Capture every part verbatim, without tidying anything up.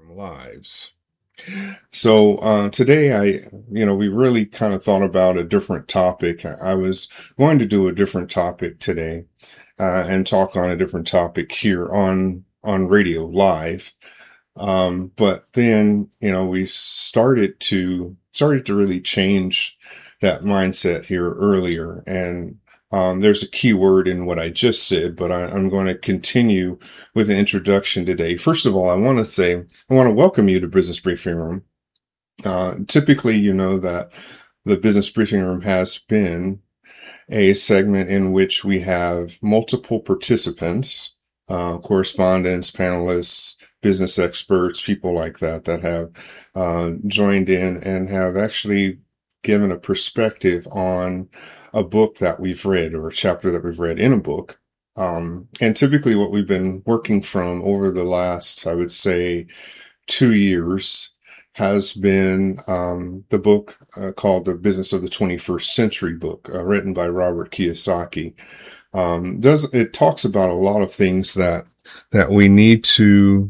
Lives. So uh, today, I, you know, we really kind of thought about a different topic. I was going to do a different topic today uh, and talk on a different topic here on on radio live. Um, but then, you know, we started to started to really change that mindset here earlier, and um, there's a key word in what I just said, but I, I'm going to continue with an introduction today. First of all, I want to say I want to welcome you to Business Briefing Room. Uh, typically, you know that the Business Briefing Room has been a segment in which we have multiple participants, uh, correspondents, panelists, business experts, people like that, that have uh, joined in and have actually given a perspective on a book that we've read or a chapter that we've read in a book. Um, and typically what we've been working from over the last, I would say, two years has been um, the book uh, called The Business of the twenty-first Century book, uh, written by Robert Kiyosaki. Um, does it talks about a lot of things that that we need to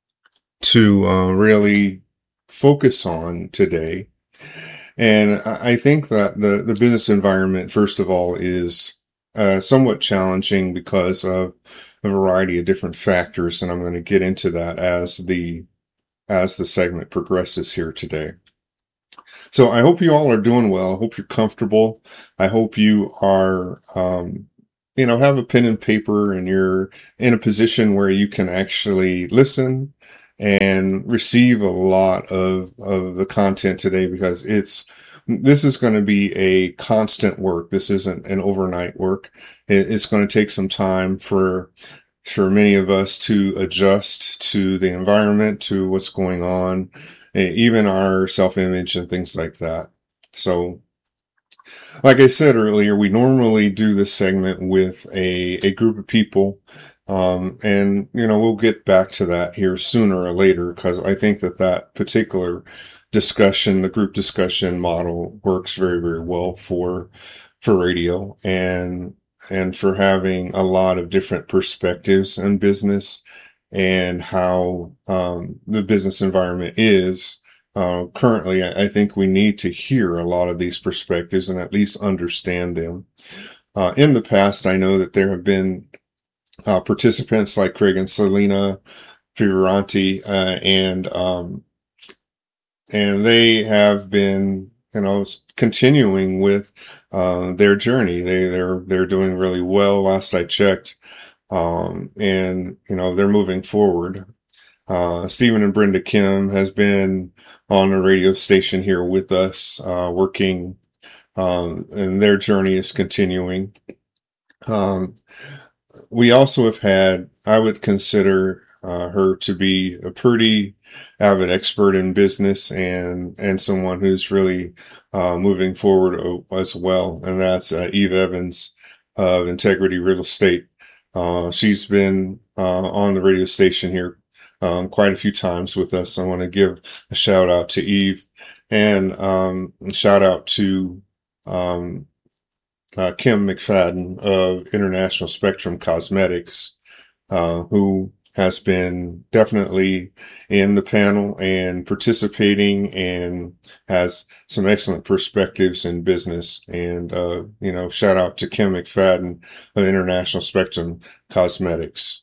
to uh, really focus on today. And I think that the, the business environment, first of all, is uh, somewhat challenging because of a variety of different factors. And I'm going to get into that as the as the segment progresses here today. So I hope you all are doing well. I hope you're comfortable. I hope you are, um, you know, have a pen and paper and you're in a position where you can actually listen and receive a lot of, of the content today, because it's, this is going to be a constant work. This isn't an overnight work. It's going to take some time for for many of us to adjust to the environment, to what's going on, even our self-image and things like that. So, like I said earlier, we normally do this segment with a, a group of people. Um, and, you know, we'll get back to that here sooner or later, because I think that that particular discussion, the group discussion model, works very, very well for, for radio and, and for having a lot of different perspectives in business and how, um, the business environment is. Uh, currently, I think we need to hear a lot of these perspectives and at least understand them. Uh, in the past, I know that there have been uh, participants like Craig and Selena Fioranti, uh, and, um, and they have been, you know, continuing with, uh, their journey. They, they're, they're doing really well. Last I checked. Um, and, you know, they're moving forward. Uh, Stephen and Brenda Kim has been on a radio station here with us, uh, working, um, and their journey is continuing. Um, we also have had, I would consider, uh, her to be a pretty avid expert in business and, and someone who's really, uh, moving forward as well. And that's, uh, Eve Evans of Integrity Real Estate. Uh, she's been, uh, on the radio station here, um, quite a few times with us. I want to give a shout out to Eve and, um, a shout out to, um, uh, Kim McFadden of International Spectrum Cosmetics, uh, who has been definitely in the panel and participating and has some excellent perspectives in business. And, uh, you know, shout out to Kim McFadden of International Spectrum Cosmetics.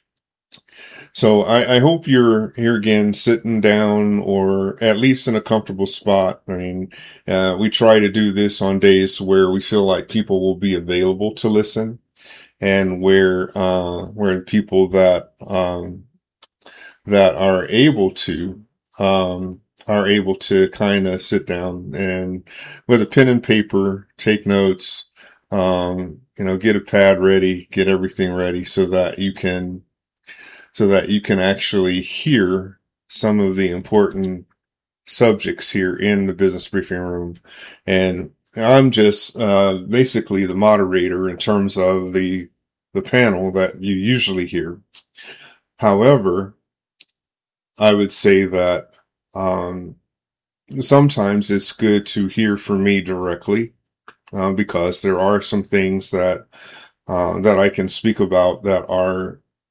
So I, I hope you're here again, sitting down or at least in a comfortable spot. I mean, uh, we try to do this on days where we feel like people will be available to listen, and where, uh, where people that, um, that are able to, um, are able to kind of sit down and with a pen and paper, take notes, um, you know, get a pad ready, get everything ready so that you can, so that you can actually hear some of the important subjects here in the Business Briefing Room. And I'm just, uh, basically the moderator in terms of the, the panel that you usually hear. However, I would say that, um, sometimes it's good to hear from me directly, uh, because there are some things that, uh, that I can speak about that are,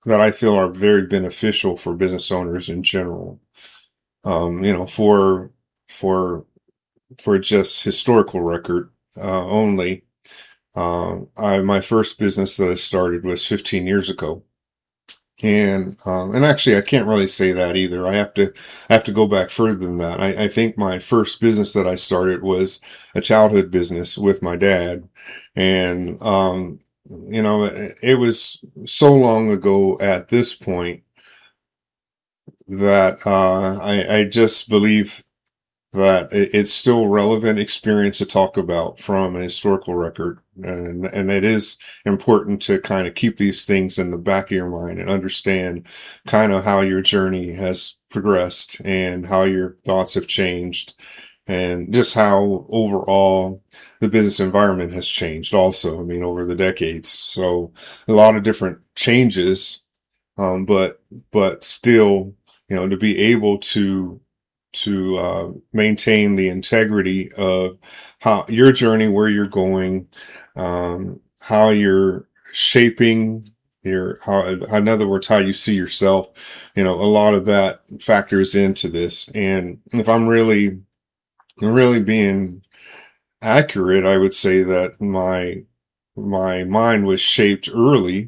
that I feel are very beneficial for business owners in general. Um, you know, for, for, for just historical record, uh, only, um, I, my first business that I started was fifteen years ago. And, um, and actually I can't really say that either. I have to, I have to go back further than that. I, I think my first business that I started was a childhood business with my dad. And, um, you know, it, it was so long ago at this point that, uh, I, I just believe that it's still relevant experience to talk about from a historical record. And, and it is important to kind of keep these things in the back of your mind and understand kind of how your journey has progressed and how your thoughts have changed and just how overall the business environment has changed also. I mean, over the decades. So a lot of different changes, um, but, but still, you know, to be able to to uh, maintain the integrity of how your journey, where you're going, um, how you're shaping your, how, in other words, how you see yourself. You know, a lot of that factors into this. And if I'm really, really being accurate, I would say that my, my mind was shaped early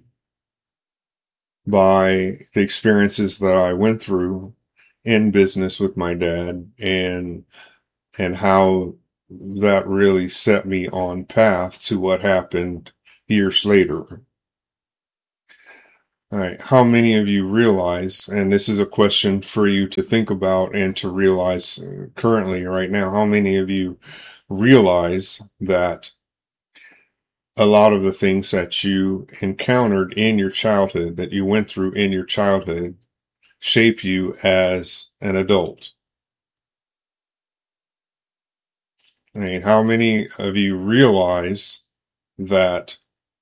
by the experiences that I went through in business with my dad and, and how that really set me on path to what happened years later. All right. How many of you realize, and this is a question for you to think about and to realize currently right now, how many of you realize that a lot of the things that you encountered in your childhood, that you went through in your childhood, shape you as an adult? I mean, how many of you realize that,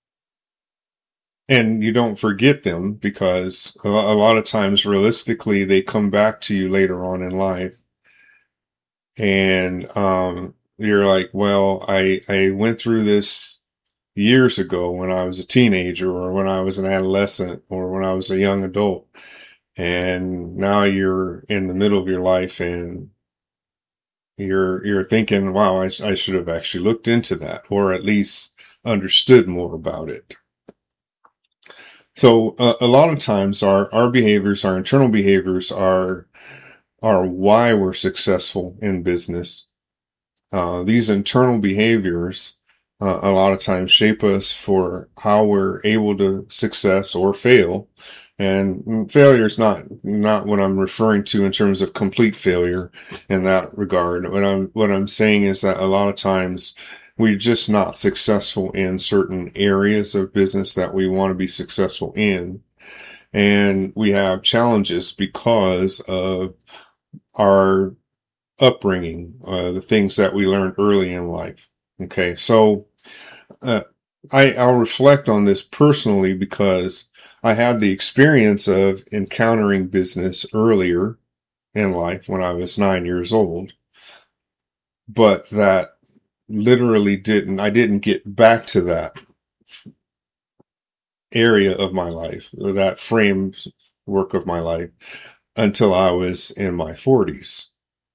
and you don't forget them because a lot of times realistically they come back to you later on in life and, um, you're like, well, I, I went through this years ago when I was a teenager or when I was an adolescent or when I was a young adult. And now you're in the middle of your life and you're, you're thinking, wow, I, I should have actually looked into that or at least understood more about it. So uh, a lot of times our, our behaviors, our internal behaviors are, are why we're successful in business. Uh, these internal behaviors, uh, a lot of times shape us for how we're able to success or fail. And failure is not, not what I'm referring to in terms of complete failure in that regard. What I'm, what I'm saying is that a lot of times we're just not successful in certain areas of business that we want to be successful in. And we have challenges because of our upbringing, uh, the things that we learned early in life. Okay. So, uh, I, I'll reflect on this personally because I had the experience of encountering business earlier in life when I was nine years old, but that literally didn't, I didn't get back to that area of my life, that framework of my life until I was in my forties.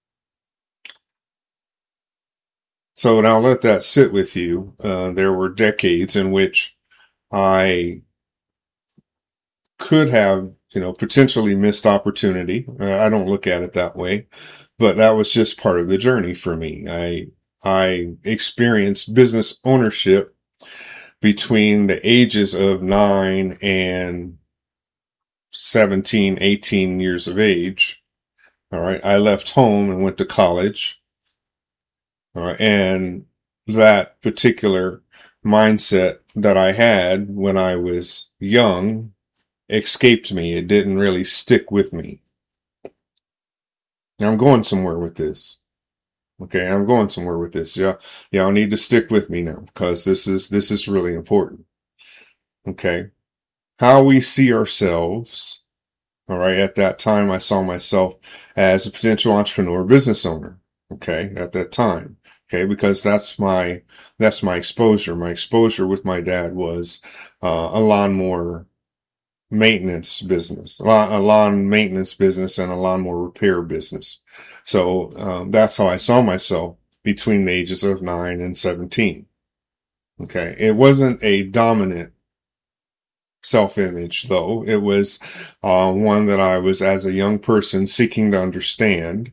So now let that sit with you. Uh, there were decades in which I could have, you know, potentially missed opportunity. Uh, I don't look at it that way, but that was just part of the journey for me. I, I experienced business ownership between the ages of nine and seventeen, eighteen years of age. All right. I left home and went to college. All right. And that particular mindset that I had when I was young escaped me. It didn't really stick with me. Now I'm going somewhere with this. Okay. I'm going somewhere with this. Yeah. Y'all need to stick with me now because this is, this is really important. Okay. How we see ourselves. All right. At that time, I saw myself as a potential entrepreneur, business owner. Okay. At that time. Okay. Because that's my, that's my exposure. My exposure with my dad was, uh, a lawnmower maintenance business, a lawn, a lawn maintenance business and a lawnmower repair business. So um, that's how I saw myself between the ages of nine and seventeen. Okay. It wasn't a dominant self-image though. It was uh, one that I was, as a young person, seeking to understand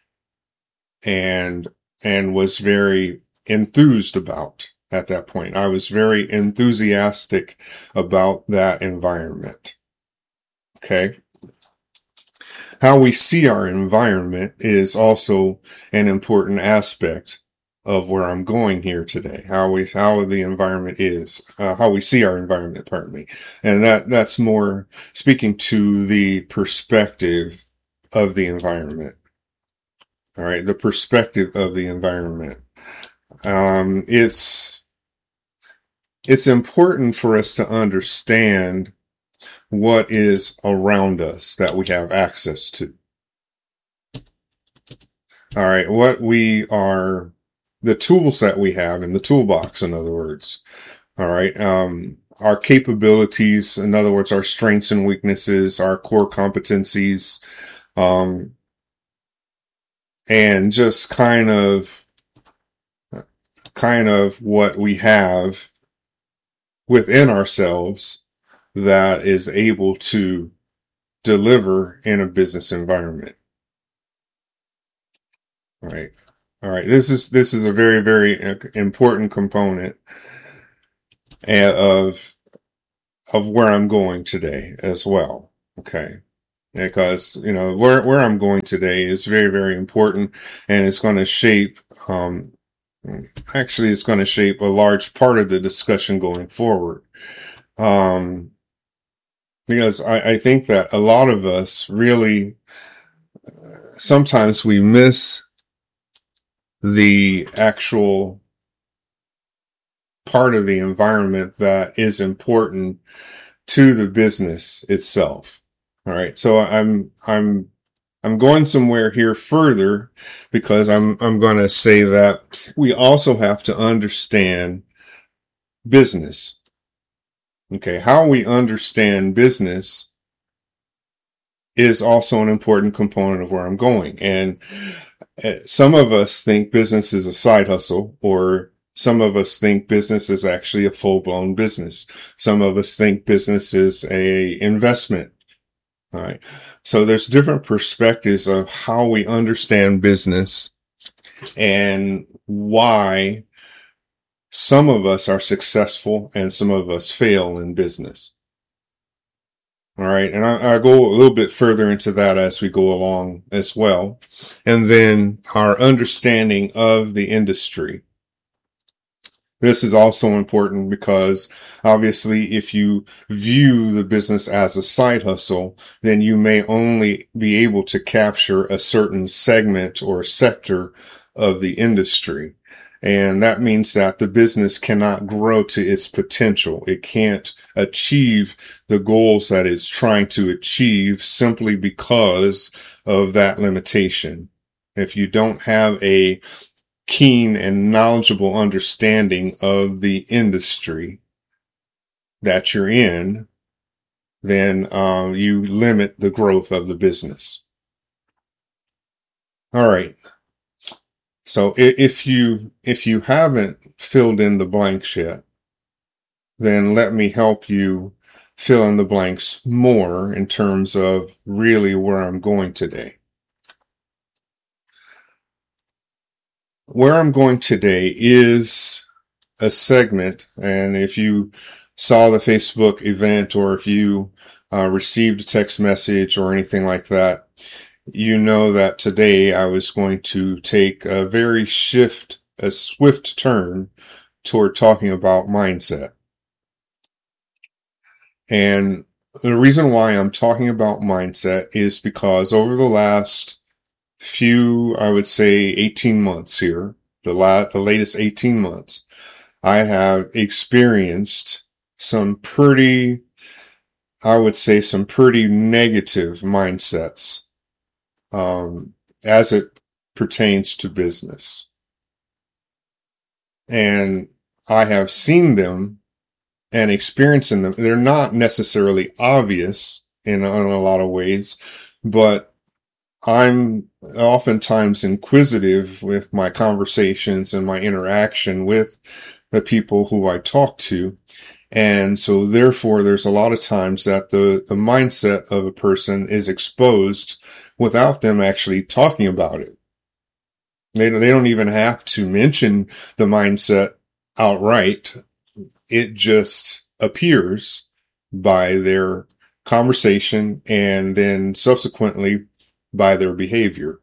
and, and was very enthused about at that point. I was very enthusiastic about that environment. Okay. How we see our environment is also an important aspect of where I'm going here today. How we, how the environment is, uh, how we see our environment, pardon me. And that, that's more speaking to the perspective of the environment. All right. The perspective of the environment. Um, it's, it's important for us to understand what is around us that we have access to. All right. What we are, the tools that we have in the toolbox, in other words. All right. Um, our capabilities, in other words, our strengths and weaknesses, our core competencies, um, and just kind of, kind of what we have within ourselves that is able to deliver in a business environment. All right. All right. This is, this is a very, very important component of, of where I'm going today as well. Okay. Because, you know, where, where I'm going today is very, very important, and it's going to shape, um, actually it's going to shape a large part of the discussion going forward. Um, because I, I think that a lot of us really, uh, sometimes we miss the actual part of the environment that is important to the business itself. All right. So I'm, I'm, I'm going somewhere here further because I'm, I'm going to say that we also have to understand business. Okay. How we understand business is also an important component of where I'm going. And some of us think business is a side hustle, or some of us think business is actually a full-blown business. Some of us think business is a investment. All right. So there's different perspectives of how we understand business and why some of us are successful and some of us fail in business. All right. And I, I go a little bit further into that as we go along as well. And then our understanding of the industry. This is also important because obviously if you view the business as a side hustle, then you may only be able to capture a certain segment or sector of the industry. And that means that the business cannot grow to its potential. It can't achieve the goals that it's trying to achieve simply because of that limitation. If you don't have a keen and knowledgeable understanding of the industry that you're in, then um, you limit the growth of the business. All right. So if you, if you haven't filled in the blanks yet, then let me help you fill in the blanks more in terms of really where I'm going today. Where I'm going today is a segment, and if you saw the Facebook event, or if you uh, received a text message or anything like that, you know that today I was going to take a very shift, a swift turn toward talking about mindset. And the reason why I'm talking about mindset is because over the last few, I would say eighteen months here, the la- the latest eighteen months, I have experienced some pretty, I would say some pretty negative mindsets, um, as it pertains to business. And I have seen them and experiencing them. They're not necessarily obvious in, in a lot of ways, but I'm oftentimes inquisitive with my conversations and my interaction with the people who I talk to. And so therefore, there's a lot of times that the, the mindset of a person is exposed without them actually talking about it. They, they don't even have to mention the mindset outright. It just appears by their conversation and then subsequently by their behavior.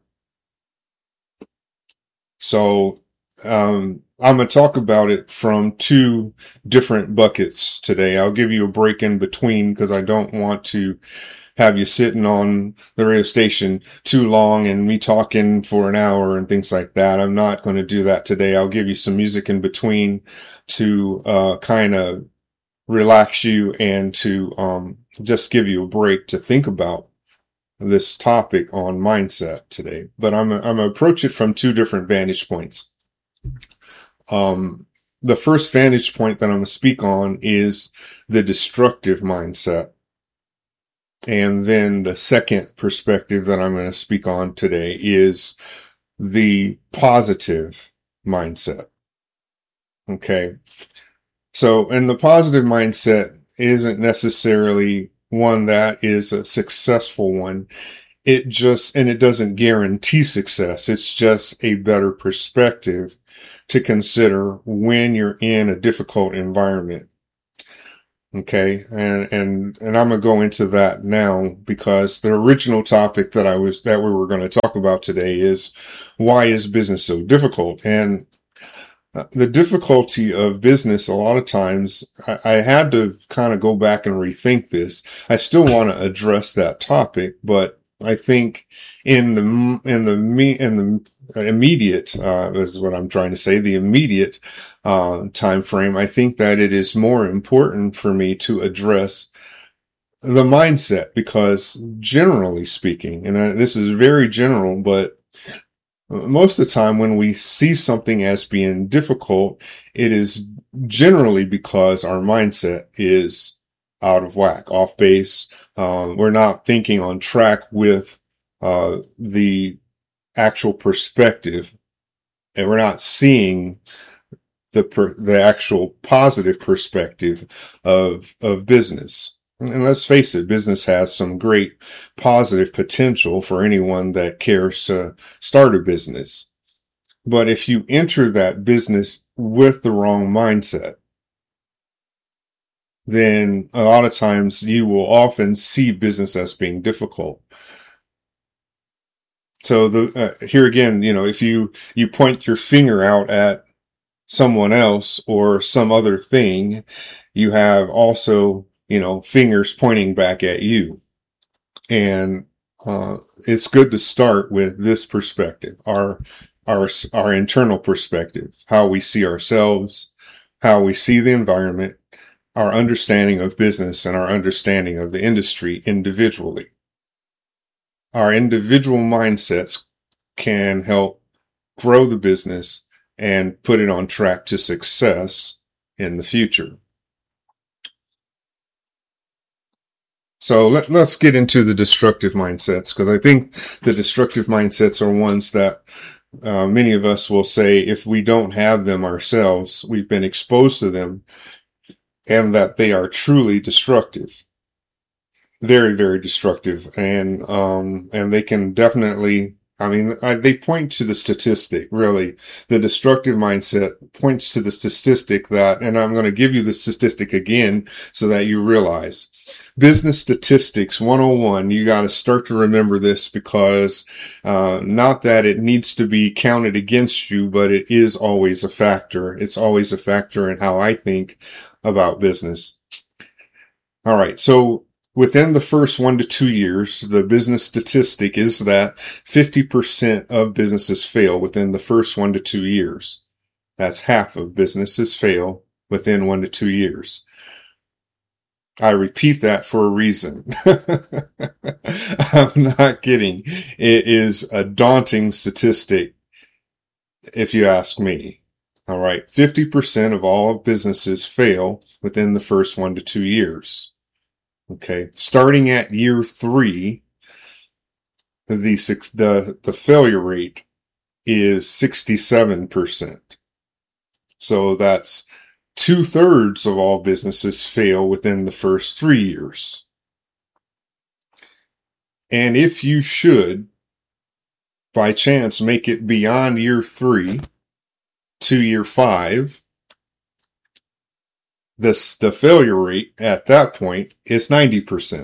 So, um, I'm going to talk about it from two different buckets today. I'll give you a break in between because I don't want to have you sitting on the radio station too long and me talking for an hour and things like that. I'm not going to do that today. I'll give you some music in between to uh, kind of relax you and to um, just give you a break to think about this topic on mindset today. But I'm I'm going to approach it from two different vantage points. Um, the first vantage point that I'm going to speak on is the destructive mindset. And then the second perspective that I'm going to speak on today is the positive mindset. Okay. So, and the positive mindset isn't necessarily one that is a successful one. It just, and it doesn't guarantee success. It's just a better perspective to consider when you're in a difficult environment. Okay. And, and, and I'm going to go into that now because the original topic that I was, that we were going to talk about today is why is business so difficult? And the difficulty of business, a lot of times I, I had to kind of go back and rethink this. I still want to address that topic, but I think in the, in the, me, in the immediate, uh, is what I'm trying to say, the immediate, uh, time frame, I think that it is more important for me to address the mindset because generally speaking, and I, this is very general, but most of the time when we see something as being difficult, it is generally because our mindset is out of whack, off base. Uh, we're not thinking on track with uh, the actual perspective, and we're not seeing the per, the actual positive perspective of of business. And let's face it, business has some great positive potential for anyone that cares to start a business. But if you enter that business with the wrong mindset, then a lot of times you will often see business as being difficult. So the uh, here again, you know, if you you point your finger out at someone else or some other thing, you have also, you know, fingers pointing back at you. And uh, it's good to start with this perspective, our our our internal perspective, how we see ourselves, how we see the environment, our understanding of business, and our understanding of the industry individually. Our individual mindsets can help grow the business and put it on track to success in the future. So let, let's get into the destructive mindsets, because I think the destructive mindsets are ones that uh, many of us will say if we don't have them ourselves, we've been exposed to them, and that they are truly destructive. Very, very destructive. And, um, and they can definitely, I mean, I, they point to the statistic, really. The destructive mindset points to the statistic that, and I'm going to give you the statistic again so that you realize. Business Statistics one oh one, you got to start to remember this because, uh, not that it needs to be counted against you, but it is always a factor. It's always a factor in how I think about business. All right. So, within the first one to two years, the business statistic is that fifty percent of businesses fail within the first one to two years. That's half of businesses fail within one to two years. I repeat that for a reason. I'm not kidding. It is a daunting statistic, if you ask me. All right. fifty percent of all businesses fail within the first one to two years. Okay. Starting at year three, the, the, the failure rate is sixty-seven percent. So that's two thirds of all businesses fail within the first three years. And if you should, by chance, make it beyond year three to year five, this, the failure rate at that point is ninety percent.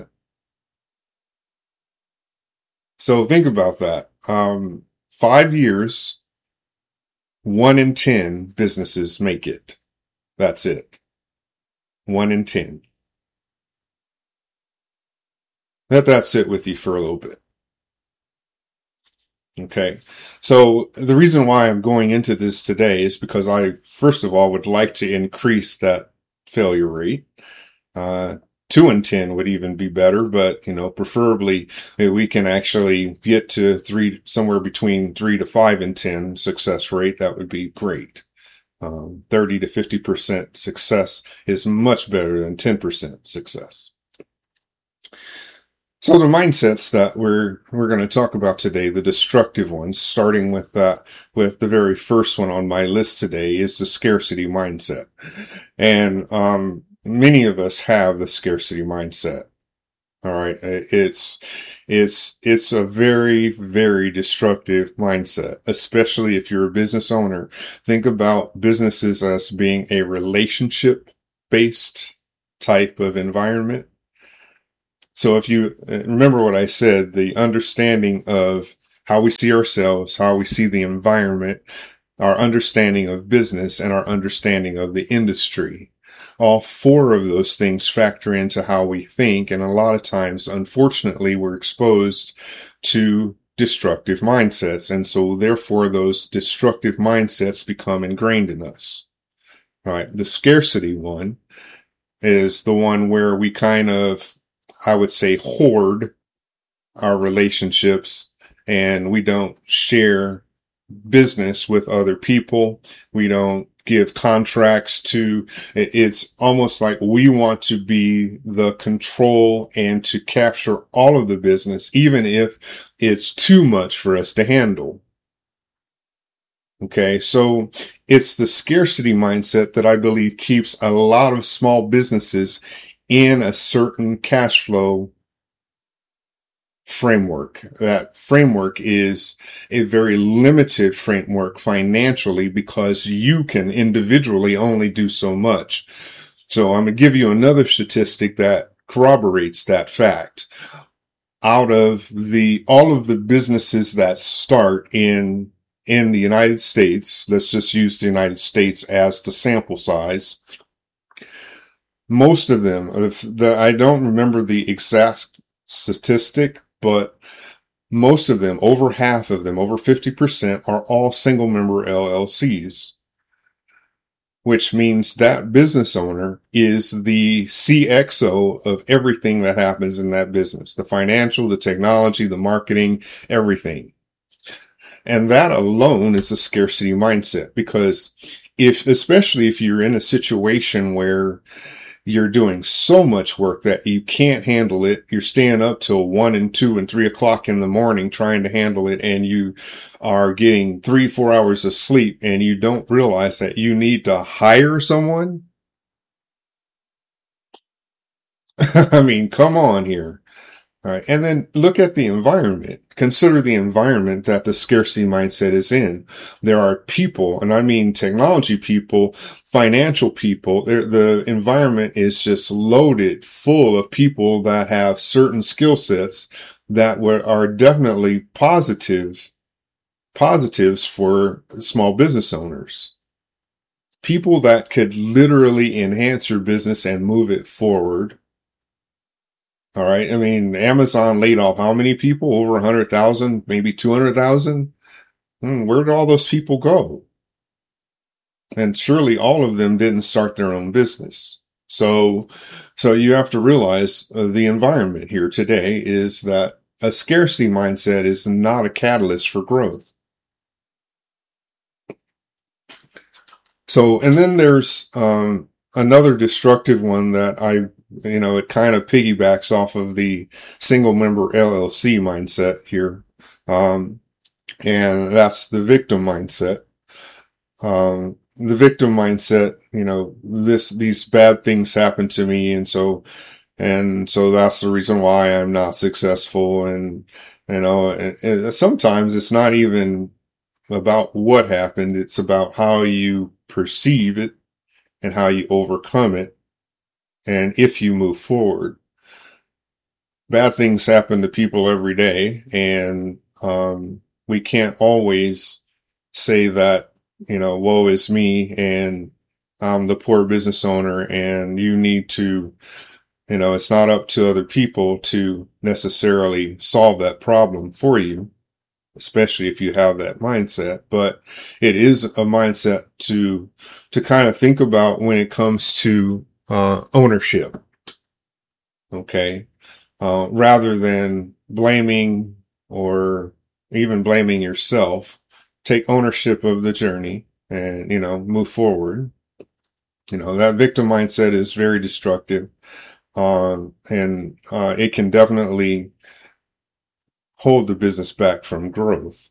So think about that. Um, five years, one in ten businesses make it. That's it. One in ten. Let that sit with you for a little bit. Okay. So the reason why I'm going into this today is because I, first of all, would like to increase that failure rate. Uh, two in ten would even be better, but, you know, preferably we can actually get to three, somewhere between three to five in ten success rate. That would be great. Um, thirty to fifty percent success is much better than ten percent success. So the mindsets that we're we're going to talk about today, the destructive ones, starting with uh, with the very first one on my list today, is the scarcity mindset. And um, many of us have the scarcity mindset. All right, it's it's it's a very very destructive mindset, especially if you're a business owner. Think about businesses as being a relationship based type of environment. So if you remember what I said, the understanding of how we see ourselves, how we see the environment, our understanding of business, and our understanding of the industry, all four of those things factor into how we think. And a lot of times, unfortunately, we're exposed to destructive mindsets. And so therefore, those destructive mindsets become ingrained in us. All right. The scarcity one is the one where we kind of, I would say, hoard our relationships, and we don't share business with other people. We don't give contracts to, it's almost like we want to be the control and to capture all of the business, even if it's too much for us to handle. Okay, so it's the scarcity mindset that I believe keeps a lot of small businesses in a certain cash flow framework. That framework is a very limited framework financially because you can individually only do so much. So I'm going to give you another statistic that corroborates that fact. Out of the, all of the businesses that start in, in the United States, let's just use the United States as the sample size. Most of them, if the, I don't remember the exact statistic, but most of them, over half of them, over fifty percent, are all single member L L Cs, which means that business owner is the C X O of everything that happens in that business, the financial, the technology, the marketing, everything. And that alone is a scarcity mindset, because if, especially if you're in a situation where you're doing so much work that you can't handle it, you're staying up till one and two and three o'clock in the morning trying to handle it, and you are getting three, four hours of sleep, and you don't realize that you need to hire someone. I mean, come on here. All right. And then look at the environment. Consider the environment that the scarcity mindset is in. There are people, and I mean technology people, financial people. The environment is just loaded full of people that have certain skill sets that were, are definitely positive, positives for small business owners. People that could literally enhance your business and move it forward. All right. I mean, Amazon laid off how many people? Over one hundred thousand, maybe two hundred thousand. Hmm, where did all those people go? And surely all of them didn't start their own business. So, so you have to realize uh, the environment here today is that a scarcity mindset is not a catalyst for growth. So, and then there's, um, another destructive one that I, you know, it kind of piggybacks off of the single member L L C mindset here. Um, and that's the victim mindset. Um, the victim mindset, you know, this, these bad things happen to me. And so, and so that's the reason why I'm not successful. And, you know, and, and sometimes it's not even about what happened. It's about how you perceive it and how you overcome it. And if you move forward, bad things happen to people every day. And, um, we can't always say that, you know, woe is me and I'm the poor business owner and you need to, you know, it's not up to other people to necessarily solve that problem for you, especially if you have that mindset. But it is a mindset to, to kind of think about when it comes to, uh, ownership. Okay. Uh, rather than blaming or even blaming yourself, take ownership of the journey and, you know, move forward. You know, that victim mindset is very destructive. Um, and, uh, it can definitely hold the business back from growth.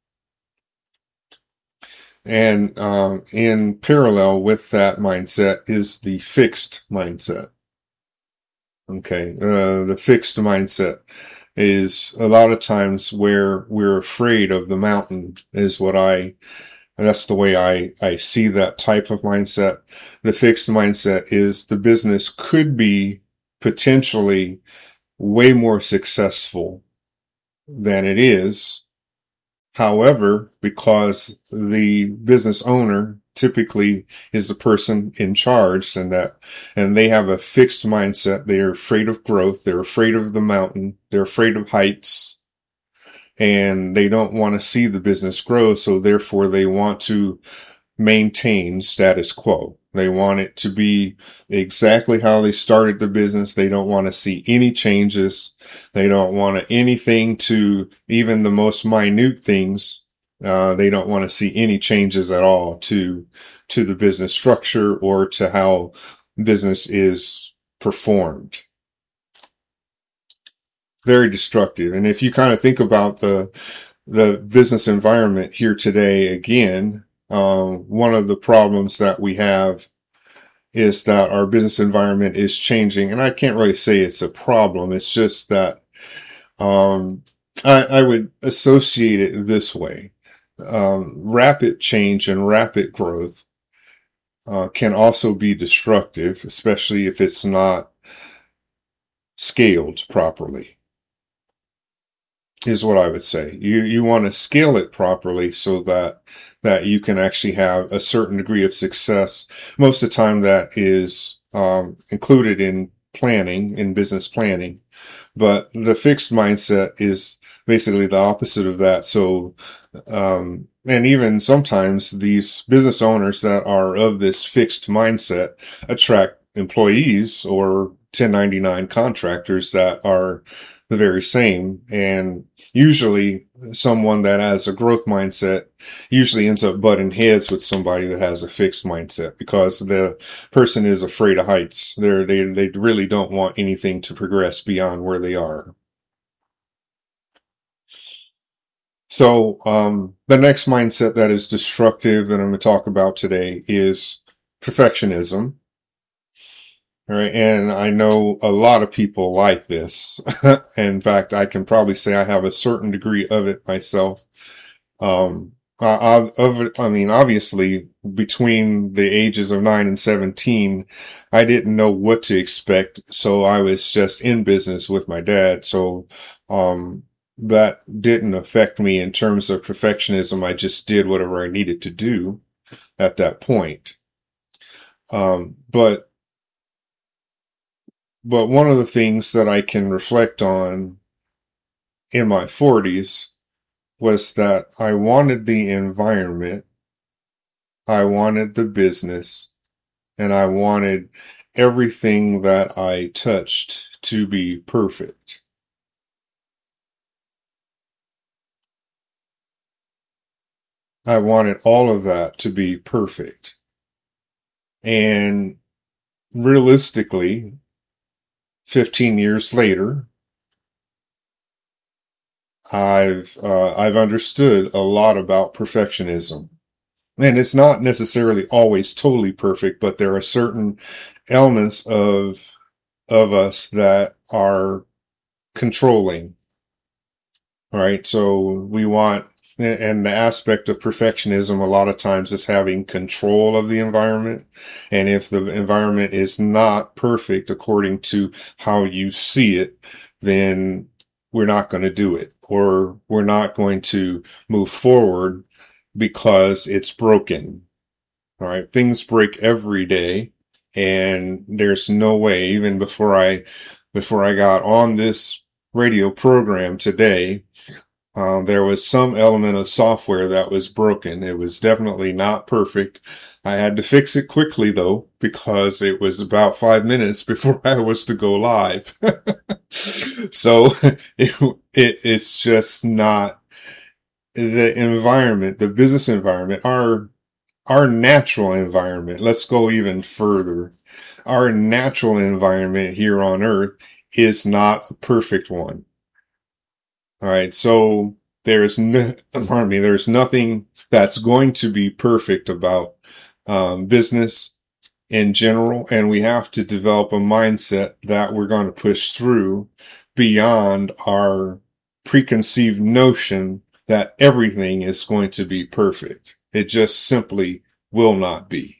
And, um, in parallel with that mindset is the fixed mindset. Okay. Uh, the fixed mindset is a lot of times where we're afraid of the mountain is what I, that's the way I, I see that type of mindset. The fixed mindset is the business could be potentially way more successful than it is. However, because the business owner typically is the person in charge and that, and they have a fixed mindset. They're afraid of growth. They're afraid of the mountain. They're afraid of heights and they don't want to see the business grow. So therefore they want to maintain status quo. They want it to be exactly how they started the business. They don't want to see any changes. They don't want anything to even the most minute things. Uh, they don't want to see any changes at all to, to the business structure or to how business is performed. Very destructive. And if you kind of think about the, the business environment here today, again, um, one of the problems that we have is that our business environment is changing. And I can't really say it's a problem. It's just that, um, I, I would associate it this way. Um, rapid change and rapid growth, uh, can also be destructive, especially if it's not scaled properly. Is what I would say. You, you want to scale it properly so that, that you can actually have a certain degree of success. Most of the time that is, um, included in planning, in business planning, but the fixed mindset is basically the opposite of that. So, um, and even sometimes these business owners that are of this fixed mindset attract employees or ten ninety-nine contractors that are the very same. And usually someone that has a growth mindset usually ends up butting heads with somebody that has a fixed mindset because the person is afraid of heights. They're, they, they really don't want anything to progress beyond where they are. So, um, the next mindset that is destructive that I'm going to talk about today is perfectionism. All right. And I know a lot of people like this. In fact, I can probably say I have a certain degree of it myself. Um, uh, of it, I mean, obviously between the ages of nine and seventeen, I didn't know what to expect. So I was just in business with my dad. So, um, that didn't affect me in terms of perfectionism. I just did whatever I needed to do at that point. Um, but But one of the things that I can reflect on in my forties was that I wanted the environment, I wanted the business, and I wanted everything that I touched to be perfect. I wanted all of that to be perfect. And realistically, fifteen years later, I've, uh, I've understood a lot about perfectionism. And it's not necessarily always totally perfect, but there are certain elements of, of us that are controlling, right? So we want, and the aspect of perfectionism a lot of times is having control of the environment. And if the environment is not perfect according to how you see it, then we're not going to do it, or we're not going to move forward because it's broken. All right. Things break every day, and there's no way, even before I, before I got on this radio program today, uh, there was some element of software that was broken. It was definitely not perfect. I had to fix it quickly though, because it was about five minutes before I was to go live. So it, it, it's just not the environment, the business environment, our, our natural environment. Let's go even further. Our natural environment here on Earth is not a perfect one. All right. So there's no, pardon me, there's nothing that's going to be perfect about um, business in general. And we have to develop a mindset that we're going to push through beyond our preconceived notion that everything is going to be perfect. It just simply will not be.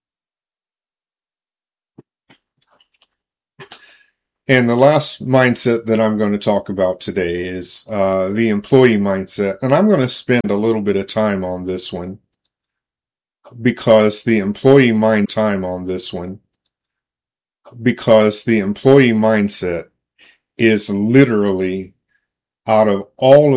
And the last mindset that I'm going to talk about today is uh, the employee mindset. And I'm going to spend a little bit of time on this one, because the employee mind time on this one, because the employee mindset is literally, out of all